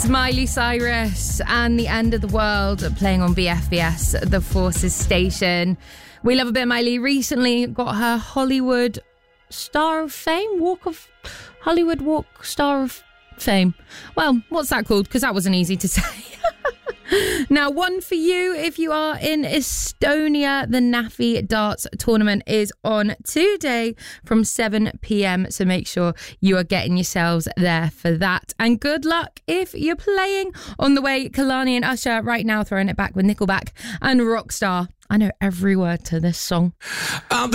It's Miley Cyrus and The End of the World playing on BFBS, the Forces station. We love a bit of Miley. Recently got her Hollywood Star of Fame, Hollywood Walk Star of Fame. Well, what's that called? Because that wasn't easy to say. Now, one for you if you are in Estonia. The NAFI Darts tournament is on today from 7 p.m. So make sure you are getting yourselves there for that. And good luck if you're playing. On the way, Kehlani and Usher right now throwing it back with Nickelback and Rockstar. I know every word to this song.